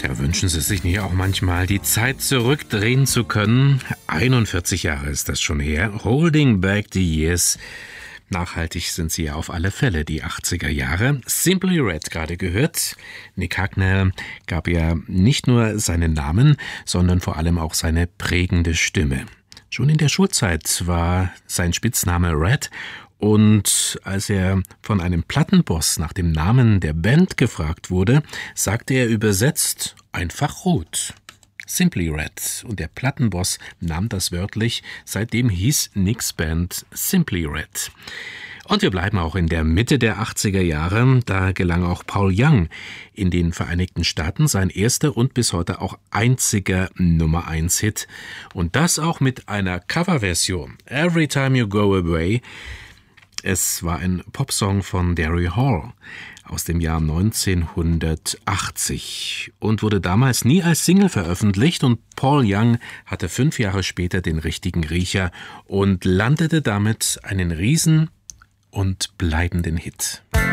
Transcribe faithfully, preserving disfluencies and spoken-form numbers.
Ja, wünschen Sie sich nicht auch manchmal, die Zeit zurückdrehen zu können? einundvierzig Jahre ist das schon her. Holding Back the Years. Nachhaltig sind sie ja auf alle Fälle, die achtziger Jahre. Simply Red gerade gehört. Nick Hacknell gab ja nicht nur seinen Namen, sondern vor allem auch seine prägende Stimme. Schon in der Schulzeit war sein Spitzname Red. Und als er von einem Plattenboss nach dem Namen der Band gefragt wurde, sagte er übersetzt einfach Rot. Simply Red. Und der Plattenboss nahm das wörtlich. Seitdem hieß Nicks Band Simply Red. Und wir bleiben auch in der Mitte der achtziger Jahre. Da gelang auch Paul Young in den Vereinigten Staaten sein erster und bis heute auch einziger Nummer eins Hit. Und das auch mit einer Coverversion. Every Time You Go Away. Es war ein Popsong von Daryl Hall aus dem Jahr neunzehnhundertachtzig und wurde damals nie als Single veröffentlicht, und Paul Young hatte fünf Jahre später den richtigen Riecher und landete damit einen riesen und bleibenden Hit.